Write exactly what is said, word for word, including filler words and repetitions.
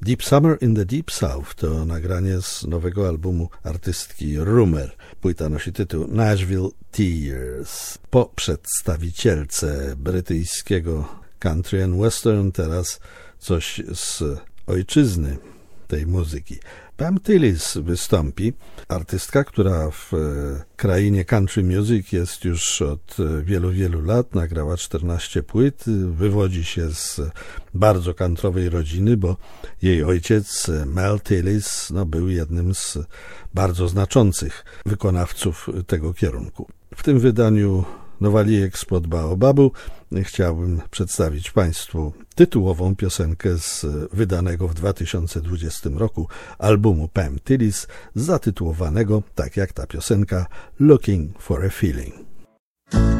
Deep Summer in the Deep South to nagranie z nowego albumu artystki Rumer. Płyta nosi tytuł Nashville Tears. Po przedstawicielce brytyjskiego country and western teraz coś z ojczyzny tej muzyki. Pam Tillis wystąpi, artystka, która w krainie country music jest już od wielu, wielu lat, nagrała czternaście płyt, wywodzi się z bardzo countrywej rodziny, bo jej ojciec Mel Tillis no, był jednym z bardzo znaczących wykonawców tego kierunku. W tym wydaniu Nowalijek spod Baobabu chciałbym przedstawić Państwu tytułową piosenkę z wydanego w dwa tysiące dwudziestym roku albumu Pam Tillis, zatytułowanego, tak jak ta piosenka, Looking for a Feeling.